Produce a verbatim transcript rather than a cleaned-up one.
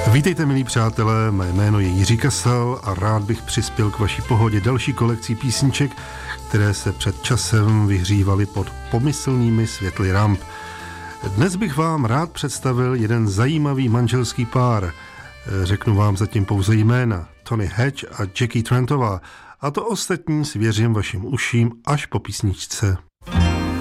Vítejte, milí přátelé, mé jméno je Jiří Kasal a rád bych přispěl k vaší pohodě další kolekcí písniček, které se před časem vyhřívaly pod pomyslnými světly ramp. Dnes bych vám rád představil jeden zajímavý manželský pár. Řeknu vám zatím pouze jména: Tony Hatch a Jackie Trentová, a to ostatní svěřím vašim uším až po písničce.